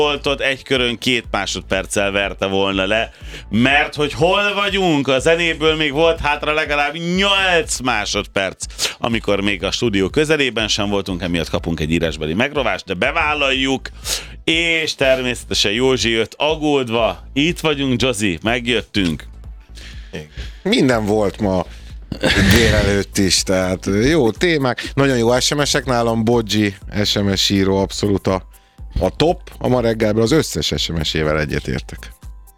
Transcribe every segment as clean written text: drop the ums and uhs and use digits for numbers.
Boltot egy körön 2 másodperccel verte volna le, mert hogy hol vagyunk, a zenéből még volt hátra legalább 8 másodperc, amikor még a stúdió közelében sem voltunk, emiatt kapunk egy írásbeli megrovást, de bevállaljuk, és természetesen Józsi jött aggódva. Itt vagyunk, Jozi, megjöttünk. Minden volt ma délelőtt is, tehát jó témák, nagyon jó SMS-ek nálam, Bodzsi SMS író abszolút a top, a ma reggelben az összes SMS-ével egyetértek.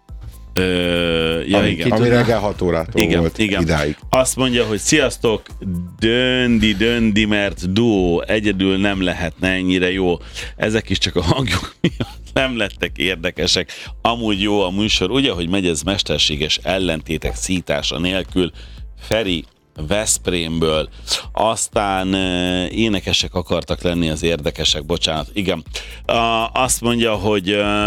Ami reggel 6 órától volt idáig. Azt mondja, hogy sziasztok, döndi, mert duó egyedül nem lehetne ennyire jó. Ezek is csak a hangjuk miatt nem lettek érdekesek. Amúgy jó a műsor, ugye, hogy megy ez mesterséges ellentétek szítása nélkül. Feri Veszprémből. Aztán énekesek akartak lenni az érdekesek, bocsánat. Igen. Azt mondja, hogy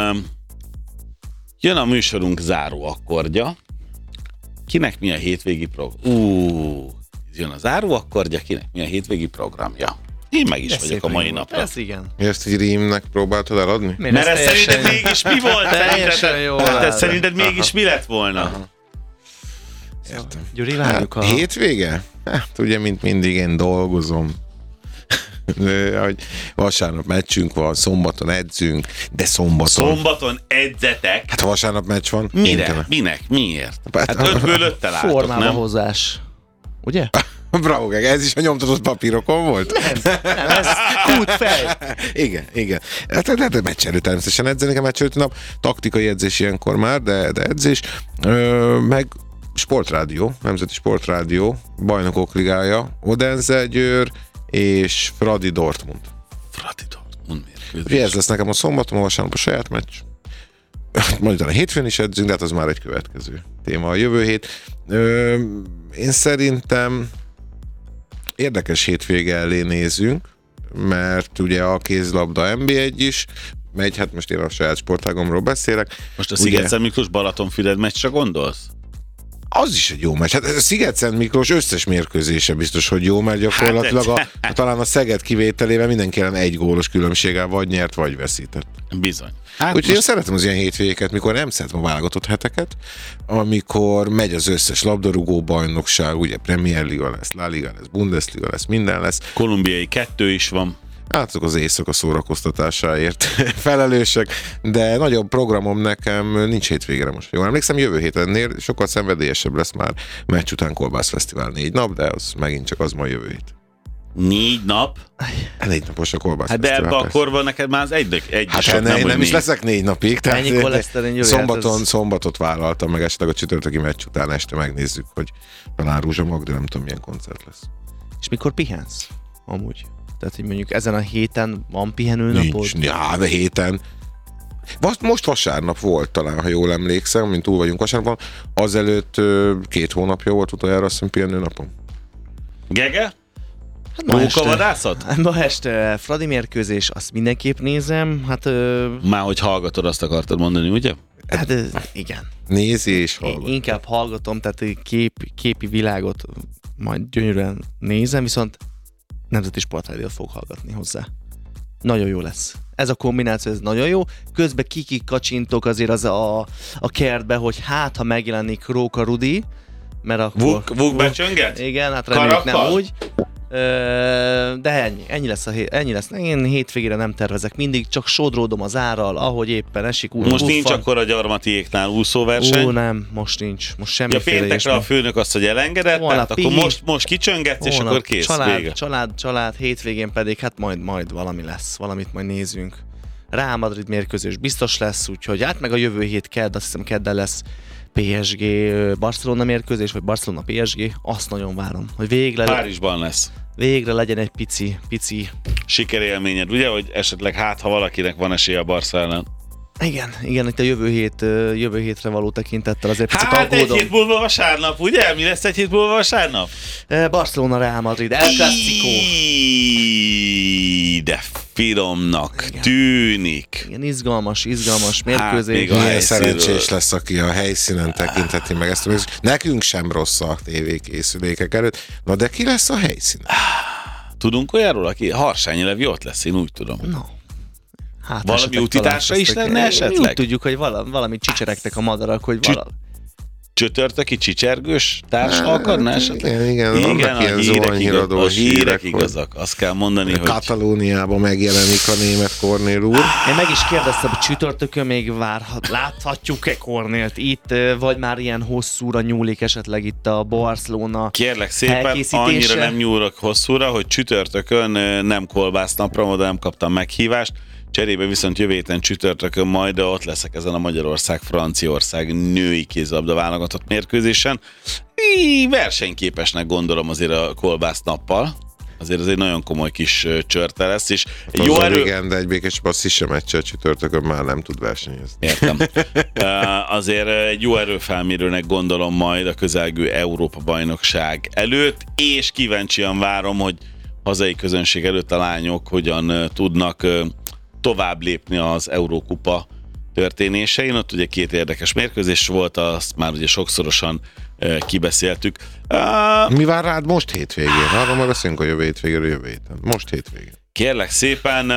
jön a műsorunk záró akkordja. Kinek mi a hétvégi program? Jön a záró akkordja, kinek mi a hétvégi programja? Én meg is vagyok a mai napra. Ez igen. Ezt egy rímnek próbáltad eladni? Mert ez szerinted mégis mi volt? Szerinted mégis mi lett volna? Értem. Gyuri, várjuk a... Hétvége? Hát ugye, mint mindig, én dolgozom. Vasárnap meccsünk van, szombaton edzünk, de szombaton edzetek? Hát vasárnap meccs van. Mire? Minek? Miért? Hát 5-ből 5-tel álltok, formába nem? hozás. Ugye? Bravo, Geg, ez is a nyomtatott papírokon volt? Nem, ez kútfej. Igen. Hát meccselő természetesen edzeni, a meccselő nap. Taktikai edzés ilyenkor már, de edzés. Meg Sportrádió, Nemzeti Sportrádió, Bajnokok Ligája, Odense Győr és Fradi Dortmund. Ugye ez lesz nekem a szombaton, a vasárnap a saját meccs. Majd a hétfőn is edzünk, de hát az már egy következő téma a jövő hét. Én szerintem érdekes hétvége elé nézünk, mert ugye a kézilabda NB1 is megy, hát most én a saját sportágomról beszélek. Most a Sziget-Szent Miklós Balatonfüred meccsre gondolsz? Az is egy jó meccs. Hát Sziget-Szent Miklós összes mérkőzése biztos, hogy jó, mert gyakorlatilag talán a Szeged kivételével mindenki ellen 1 gólos különbséggel vagy nyert, vagy veszített. Bizony. Úgyhogy én szeretem az ilyen hétvégéket, mikor nem szeretem a válogatott heteket, amikor megy az összes labdarúgó bajnokság, ugye Premier Liga lesz, La Liga lesz, Bundesliga lesz, minden lesz. Kolumbiai 2 is van. Hát azok az éjszaka szórakoztatásáért felelősek, de nagyobb programom nekem nincs hétvégére most. Jól emlékszem, jövő hétennél sokkal szenvedélyesebb lesz már meccs után Kolbász Fesztivál 4 nap, de az megint csak az ma jövő hét. 4 nap? 4 napos a Kolbász hát Fesztivál. De ebben a korban neked már az egy hát sok nem is leszek 4 napig. Szombatot vállaltam, meg esetleg a csütörtöki meccs után este megnézzük, hogy talán Rúzsa Magda, nem tudom milyen koncert lesz. És mikor pihensz? Amúgy. Tehát, hogy mondjuk ezen a héten van pihenőnapod? Nincs, de héten. Most vasárnap volt talán, ha jól emlékszem, mint túl vagyunk vasárnapon. Azelőtt 2 hónapja volt utoljára, azt hiszem, pihenőnapom. Gege? Hát Rókavadászat? Ma este Fradi mérkőzés, azt mindenképp nézem. Hát, már hogy hallgatod, azt akartad mondani, ugye? Hát igen. Nézi és hallgat. Inkább hallgatom, tehát képi világot majd gyönyörűen nézem, viszont Nemzeti Sportrádiót fog hallgatni hozzá. Nagyon jó lesz. Ez a kombináció, ez nagyon jó. Közben kacsintok azért az a kertbe, hogy hát, ha megjelenik Róka Rudi, mert akkor... Vuk becsönget? Igen, hát reméljük nem úgy. De ennyi lesz. Én hétvégére nem tervezek, mindig csak sodródom az árral, ahogy éppen esik. Most nincs akkor a Gyarmatiéknál úszóverseny? Nem, most nincs. Most semmiféle. Péntekre a főnök azt, hogy elengedett, tehát akkor most kicsöngetsz, és akkor kész. Család, hétvégén pedig hát majd valami lesz, valamit majd nézünk. Real Madrid mérkőzés biztos lesz, úgyhogy hát meg a jövő hét azt hiszem kedden lesz PSG Barcelona mérkőzés, vagy Barcelona PSG, azt nagyon várom, hogy végre... Párizsban lesz. Végre legyen egy pici... sikerélményed, ugye, hogy esetleg ha valakinek van esélye a Barca ellen. Igen, itt a jövő hétre való tekintettel azért picit aggódom. Hát 1 hét múlva vasárnap, ugye? Mi lesz 1 hét múlva vasárnap? Barcelona Real Madrid, El Clásico. De finomnak tűnik. Igen, izgalmas mérkőzés. Milyen szerencsés lesz, aki a helyszínen tekintheti meg ezt. Nekünk sem rossz a tévékészülékek előtt. Na de ki lesz a helyszínen? Tudunk olyanról, aki Harsányi Levi ott lesz, én úgy tudom. No. valami útitársra is lenne esetleg? Úgy tudjuk, hogy valami csicseregtek a madarak, hogy Csütörtöki csicsergős társ akarná esetleg? Igen, vannak ilyen zuhanyhíradós a hírek igazak. Azt kell mondani, hogy... Katalóniában megjelenik a német Kornél úr. Én meg is kérdeztem, hogy csütörtökön még láthatjuk-e Kornélt itt, vagy már ilyen hosszúra nyúlik esetleg itt a Barcelona. Kérlek szépen, annyira nem nyúlok hosszúra, hogy csütörtökön nem kolbásznapra, oda nem kaptam meghívást. Cserébe viszont jövő héten csütörtökön majd ott leszek ezen a Magyarország-Franciaország női kézilabda válogatott mérkőzésen. Versenyképesnek gondolom azért a kolbásznappal. Azért ez egy nagyon komoly kis csörte lesz, és hát jó erő... Igen, de egy békésebb Szisse meccsel csütörtökön már nem tud versenyezni. Értem. Azért egy jó erőfelmérőnek gondolom majd a közelgő Európa-bajnokság előtt, és kíváncsian várom, hogy hazai közönség előtt a lányok hogyan tudnak tovább lépni az Eurókupa történésein. Ott ugye 2 érdekes mérkőzés volt, azt már ugye sokszorosan kibeszéltük. Mi vár rád most hétvégén? Arról már beszélünk a jövő héten. Most hétvégén. Kérlek szépen,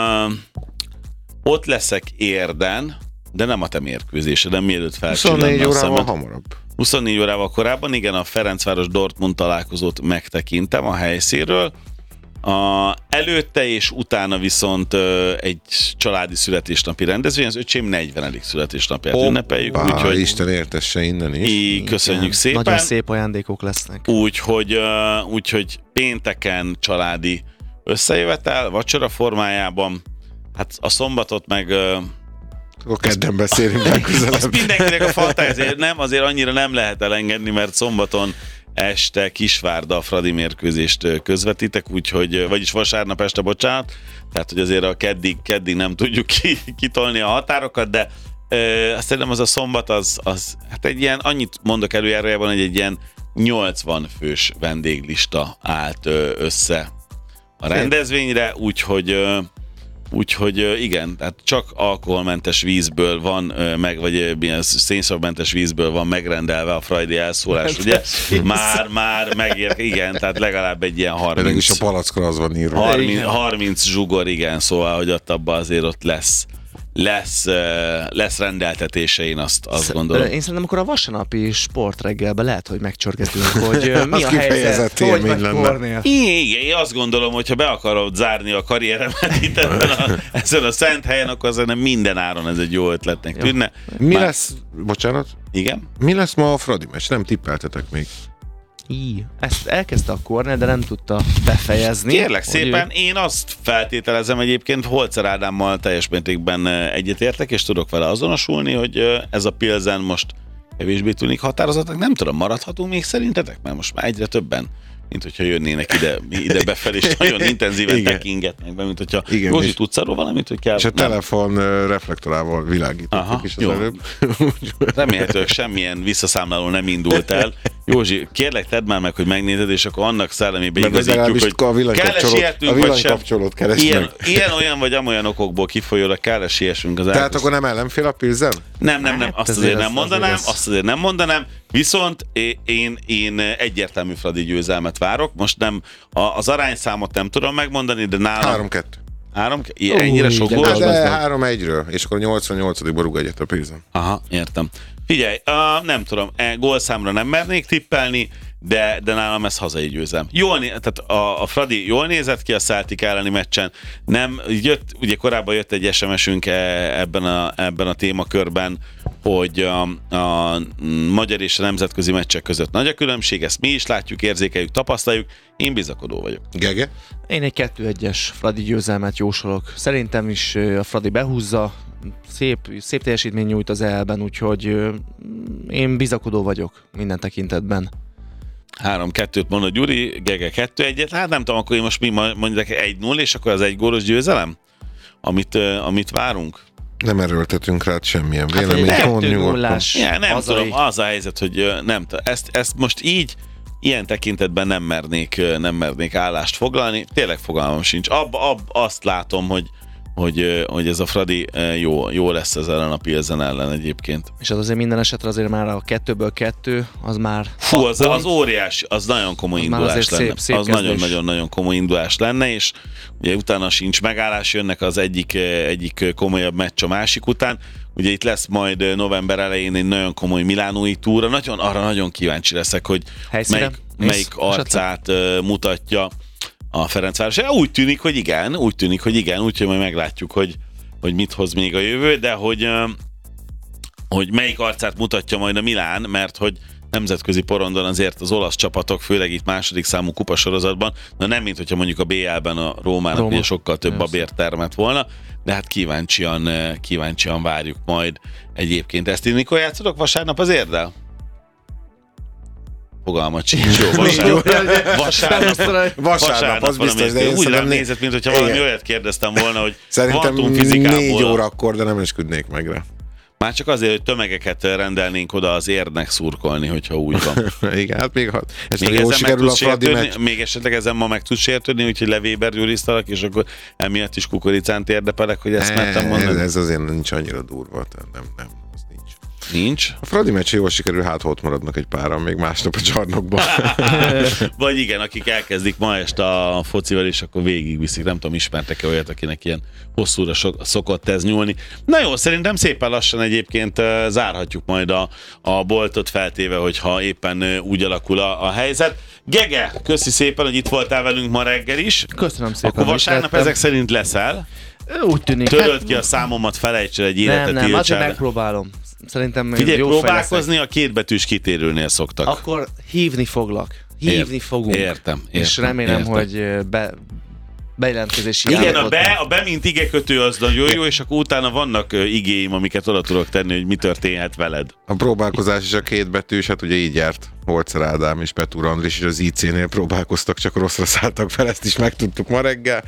ott leszek Érden, de nem a te mérkőzéseden, mielőtt felcsillanna 24 órával hamarabb. 24 órával korábban, igen, a Ferencváros Dortmund találkozót megtekintem a helyszínről. Előtte és utána viszont egy családi születésnapi rendezvény, az öcsém 40. születésnapját ünnepeljük. Úgyhogy Isten értesse innen is. Köszönjük szépen. Nagyon szép ajándékok lesznek. Úgyhogy pénteken családi összejövetel, vacsora formájában. Hát a szombatot meg... Akkor kedden beszélünk legközelebb. Az mindenkinek a fantáziája, nem, azért annyira nem lehet elengedni, mert szombaton este Kisvárda Fradi mérkőzést közvetítek, úgyhogy, vagyis vasárnap este, bocsánat, tehát hogy azért a keddig nem tudjuk kitolni a határokat, de azt szerintem az a szombat az hát egy ilyen, annyit mondok előjárójában, hogy egy ilyen 80 fős vendéglista állt össze a rendezvényre, úgyhogy igen, tehát csak alkoholmentes vízből van vagy szénszavmentes vízből van megrendelve a frajdi elszólás, ugye? Már megér, igen, tehát legalább egy ilyen 30... Mégis a palackra az van írva. 30 zsugor, igen, szóval, hogy abban azért ott lesz rendeltetése, én azt gondolom. Én szerintem akkor a vasárnapi sportreggelben lehet, hogy megcsörgetünk, hogy mi a helyzet, hogy vagy Kornél. Igen, én azt gondolom, hogyha be akarod zárni a karrieremet itt ezen a szent helyen, akkor azért minden áron ez egy jó ötletnek tűnne. Mi lesz, bocsánat? Igen? Mi lesz ma a Fradi meccs? Nem tippeltetek még. Ezt elkezdte a Kornél, de nem tudta befejezni. Kérlek szépen, én azt feltételezem egyébként, Holzer Ádámmal teljes mértékben egyetértek, és tudok vele azonosulni, hogy ez a Pilsen most kevésbé tűnik határozatnak. Nem tudom, maradhatunk még szerintetek? Mert most már egyre többen, mint hogyha jönnének ide befelé, és nagyon intenzíven tekingetnek be, mint hogyha Józsi, tudsz arról valamit, hogy kell... És a telefon reflektorával világítottuk is az előbb. Remélhetőleg semmilyen visszaszámláló nem indult el. Józsi, kérlek, tedd már meg, hogy megnézed, és akkor annak szellemébe igazítjuk, hogy kell-e sietnünk, vagy sem. Ilyen-olyan vagy amolyan okokból kifolyólag kell-e siessünk az Tehát akkor nem ellenfél a Pilsen? Nem, azt azért nem mondanám, viszont én egyértelmű Fradi győzelmet várok. Most nem, az arányszámot nem tudom megmondani, de nálam... 3-2. Ennyire sok gól? De 3-1-ről, és akkor 88-ban rúg egyet a Pilsen. Aha, értem. Figyelj, nem tudom, gólszámra nem mernék tippelni, de nálam ez hazai győzelem. Tehát a Fradi jól nézett ki a Celtic elleni meccsen. Nem, ugye korábban jött egy SMS-ünk ebben a témakörben, hogy a magyar és a nemzetközi meccsek között nagy a különbség, ezt mi is látjuk, érzékeljük, tapasztaljuk. Én bizakodó vagyok. Gege? Én egy 2-1-es Fradi győzelmet jósolok. Szerintem is a Fradi behúzza, szép teljesítmény nyújt az EL-ben, úgyhogy én bizakodó vagyok minden tekintetben. 3-2-t mondod Gyuri, Gege 2-1-et, hát nem tudom, akkor én most mi mondjuk 1-0, és akkor az egy gólos győzelem, amit várunk? Nem erőltetünk rá semmilyen véleményt. Nem tudom, az a helyzet, hogy nem ezt most így ilyen tekintetben nem mernék állást foglalni, tényleg fogalmam sincs. Azt látom, hogy ez a Fradi jó lesz ez ellen a Pilsen ellen egyébként. És az azért minden esetre azért már a 2-ből 2, az már... Fú, az óriás, az nagyon komoly indulás lenne. Szép az nagyon-nagyon komoly indulás lenne, és ugye utána sincs megállás, jönnek az egyik komolyabb meccs a másik után. Ugye itt lesz majd november elején egy nagyon komoly milánói túra. Arra nagyon kíváncsi leszek, hogy melyik arcát mutatja a Ferencváros. Úgy tűnik, hogy igen, úgyhogy majd meglátjuk, hogy mit hoz még a jövő, de hogy melyik arcát mutatja majd a Milán, mert hogy nemzetközi porondon azért az olasz csapatok, főleg itt második számú kupasorozatban, nem mint hogyha mondjuk a BL-ben a Rómának ugye sokkal több babért termett volna, de hát kíváncsian várjuk majd egyébként ezt. Én mikor játszodok vasárnap az Érddel? Fogalmat sincs. Jó, vasárnap, az biztos, de én úgy rám nézett, mint hogyha valami olyat kérdeztem volna, hogy szerintem 4 órakor, de nem esküdnék meg rá. Már csak azért, hogy tömegeket rendelnénk oda az Érdnek szurkolni, hogyha úgy van. Igen, hát még jól sikerül a Fradi meccs. Még esetleg ezen ma meg tudsz sértődni, úgyhogy Levéber gyurisztalak, és akkor emiatt is kukoricán térdepelek, hogy ezt mertem mondani. Ez azért nincs annyira durva, nem, az nincs. Nincs? A Fradi meccs jól sikerül, hát ott maradnak egy páran még másnap a csarnokban. Vagy igen, akik elkezdik ma este a focival, és akkor végigviszik. Nem tudom, ismertek-e olyat, akinek ilyen hosszúra szokott ez nyúlni. Na jó, szerintem szépen lassan egyébként zárhatjuk majd a boltot, feltéve, hogyha éppen úgy alakul a helyzet. Gege, köszi szépen, hogy itt voltál velünk ma reggel is. Köszönöm szépen. Akkor vasárnap ezek szerint leszel. Úgy tűnik. Töröld ki a számomat, felejtsd egy életet. Nem, azért megpróbálom. Szerintem figyelj, jó próbálkozni a kétbetűs kitérőnél szoktak. Akkor hívni foglak. Hívni fogunk. Értem. És remélem, hogy bejelentkezési igen, a be mint igekötő az nagyon jó, és akkor utána vannak igéim, amiket oda tudok tenni, hogy mi történhet veled. A próbálkozás is a 2 betűs, hát ugye így járt Holzer Ádám és Petúr Andris, és az IC-nél próbálkoztak, csak rosszra szálltak fel, ezt is megtudtuk ma reggel.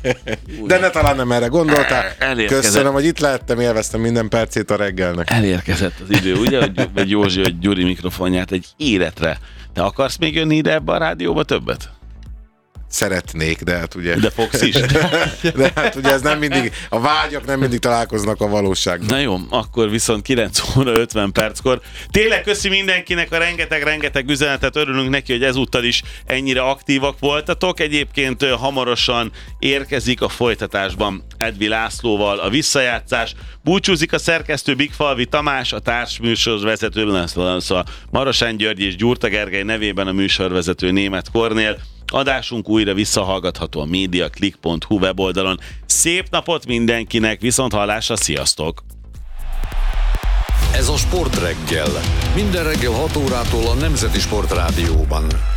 De ne talán nem erre gondoltál. Köszönöm, hogy itt lehettem, élveztem minden percét a reggelnek. Elérkezett az idő, ugye, hogy Józsi, hogy Gyuri mikrofonját egy életre. Te akarsz még jönni ide ebbe a rádióba többet? Szeretnék, de hát ugye... De fogsz is? De hát ugye ez nem mindig, a vágyak nem mindig találkoznak a valóságban. Na jó, akkor viszont 9 óra 50 perckor. Tényleg köszi mindenkinek a rengeteg üzenetet, örülünk neki, hogy ezúttal is ennyire aktívak voltatok. Egyébként hamarosan érkezik a folytatásban Edvi Lászlóval a visszajátszás. Búcsúzik a szerkesztő Bigfalvi Tamás, a társműsorvezető, szóval Marosán György és Gyurta Gergely nevében a műsorvezető Németh Kornél. Adásunk újra visszahallgatható a mediaclick.hu weboldalon. Szép napot mindenkinek, viszont hallásra, sziasztok! Ez a Sportreggel. Minden reggel 6 órától a Nemzeti Sport Rádióban.